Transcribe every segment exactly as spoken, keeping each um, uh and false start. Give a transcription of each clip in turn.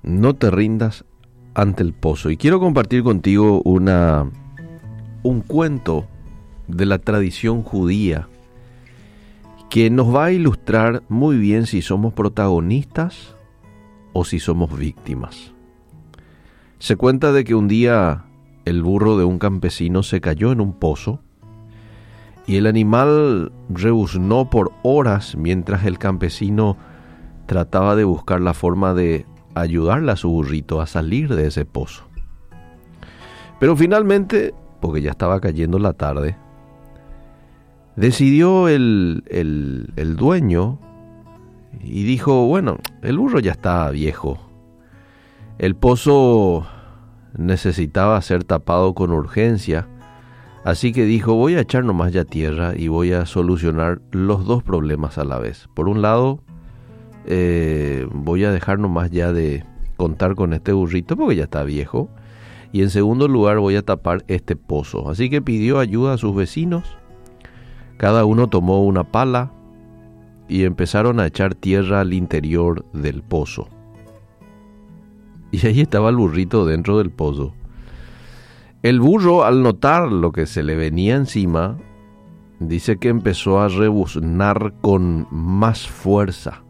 No te rindas ante el pozo. Y quiero compartir contigo una, un cuento de la tradición judía que nos va a ilustrar muy bien si somos protagonistas o si somos víctimas. Se cuenta de que un día el burro de un campesino se cayó en un pozo y el animal rebuznó por horas mientras el campesino trataba de buscar la forma de ayudarle a su burrito a salir de ese pozo. Pero finalmente, porque ya estaba cayendo la tarde, decidió el, el, el dueño y dijo, bueno, el burro ya está viejo. El pozo necesitaba ser tapado con urgencia, así que dijo, voy a echar nomás ya tierra y voy a solucionar los dos problemas a la vez. Por un lado, eh, voy a dejar nomás ya de contar con este burrito porque ya está viejo. Y en segundo lugar, voy a tapar este pozo. Así que pidió ayuda a sus vecinos. Cada uno tomó una pala y empezaron a echar tierra al interior del pozo. Y ahí estaba el burrito dentro del pozo. El burro, al notar lo que se le venía encima, dice que empezó a rebuznar con más fuerza.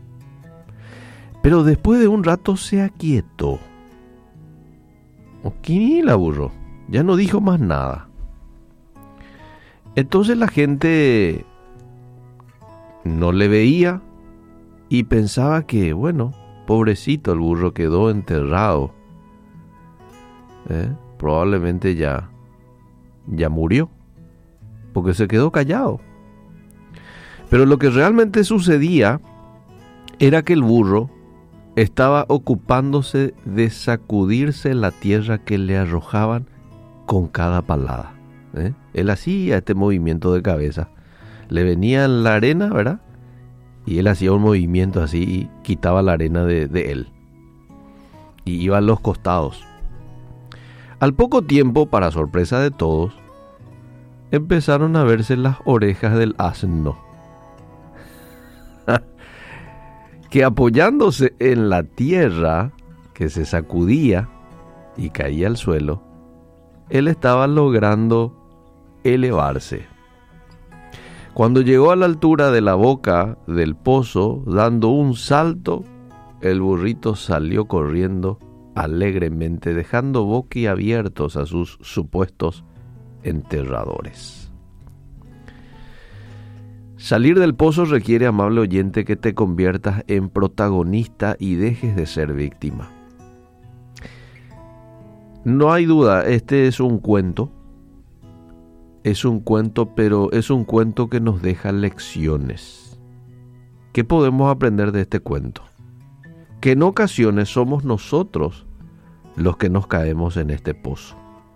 Pero después de un rato se aquietó. ¿Qué la burro? Ya no dijo más nada. Entonces la gente no le veía y pensaba que, bueno, pobrecito el burro quedó enterrado. ¿Eh? Probablemente ya, ya murió, porque se quedó callado. Pero lo que realmente sucedía era que el burro estaba ocupándose de sacudirse la tierra que le arrojaban con cada palada. ¿Eh? Él hacía este movimiento de cabeza. Le venía la arena, ¿verdad? Y él hacía un movimiento así y quitaba la arena de, de él. Y iba a los costados. Al poco tiempo, para sorpresa de todos, empezaron a verse las orejas del asno, que apoyándose en la tierra que se sacudía y caía al suelo, él estaba logrando elevarse. Cuando llegó a la altura de la boca del pozo, dando un salto, el burrito salió corriendo alegremente, dejando boquiabiertos a sus supuestos enterradores. Salir del pozo requiere, amable oyente, que te conviertas en protagonista y dejes de ser víctima. No hay duda, este es un cuento. Es un cuento, pero es un cuento que nos deja lecciones. ¿Qué podemos aprender de este cuento? Que en ocasiones somos nosotros los que nos caemos en este pozo.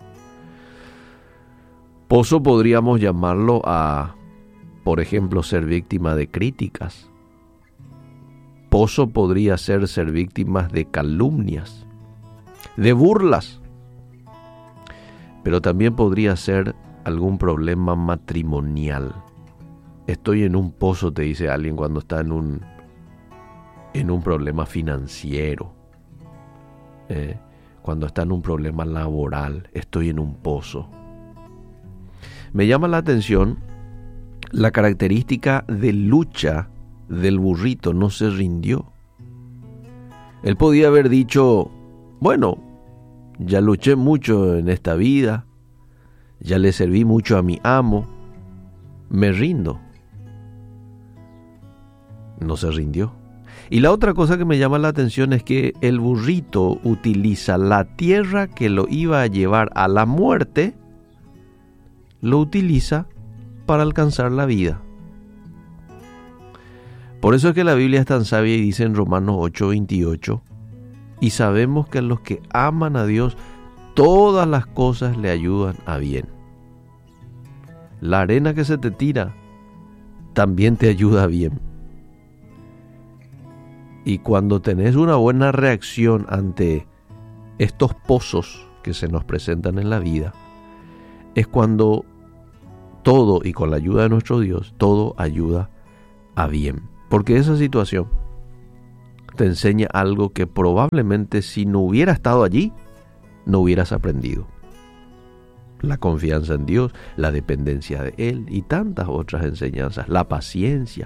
Pozo podríamos llamarlo a, por ejemplo, ser víctima de críticas. Pozo podría ser ser víctimas de calumnias, de burlas. Pero también podría ser algún problema matrimonial. Estoy en un pozo, te dice alguien cuando está en un, en un problema financiero. Eh, cuando está en un problema laboral, estoy en un pozo. Me llama la atención la característica de lucha del burrito, no se rindió. Él podía haber dicho, bueno, ya luché mucho en esta vida, ya le serví mucho a mi amo, me rindo. No se rindió. Y la otra cosa que me llama la atención es que el burrito utiliza la tierra que lo iba a llevar a la muerte, lo utiliza para alcanzar la vida. Por eso es que la Biblia es tan sabia y dice en Romanos ocho veintiocho, y sabemos que a los que aman a Dios, todas las cosas le ayudan a bien. La arena que se te tira también te ayuda bien. Y cuando tenés una buena reacción ante estos pozos que se nos presentan en la vida, es cuando todo, y con la ayuda de nuestro Dios, todo ayuda a bien. Porque esa situación te enseña algo que probablemente si no hubiera estado allí, no hubieras aprendido. La confianza en Dios, la dependencia de Él y tantas otras enseñanzas, la paciencia.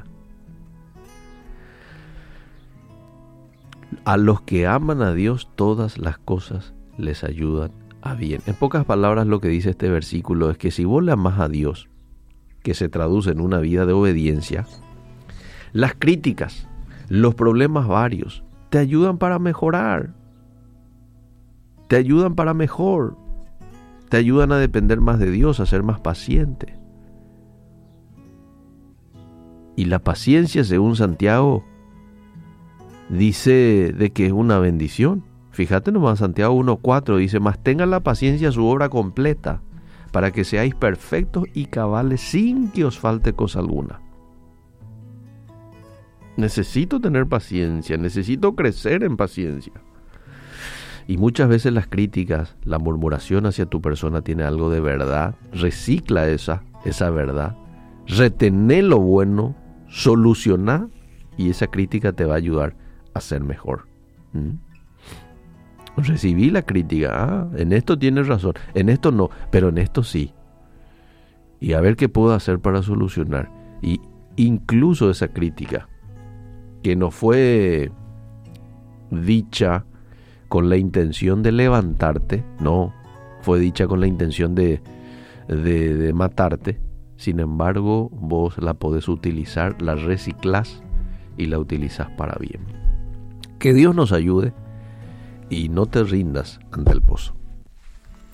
A los que aman a Dios, todas las cosas les ayudan a bien. En pocas palabras, lo que dice este versículo es que si vos le amás a Dios, que se traduce en una vida de obediencia, las críticas, los problemas varios, te ayudan para mejorar. Te ayudan para mejor. Te ayudan a depender más de Dios, a ser más paciente. Y la paciencia, según Santiago, dice de que es una bendición. Fíjate nomás, Santiago uno cuatro dice, mas tengan la paciencia su obra completa, para que seáis perfectos y cabales sin que os falte cosa alguna. Necesito tener paciencia, necesito crecer en paciencia. Y muchas veces las críticas, la murmuración hacia tu persona tiene algo de verdad. Recicla esa, esa verdad. Retené lo bueno, soluciona, y esa crítica te va a ayudar a ser mejor. ¿Mm? Recibí la crítica, ah, en esto tienes razón, en esto no, pero en esto sí. Y a ver qué puedo hacer para solucionar. Y incluso esa crítica, que no fue dicha con la intención de levantarte, no, fue dicha con la intención de, de, de matarte. Sin embargo, vos la podés utilizar, la reciclás y la utilizás para bien. Que Dios nos ayude y no te rindas ante el pozo.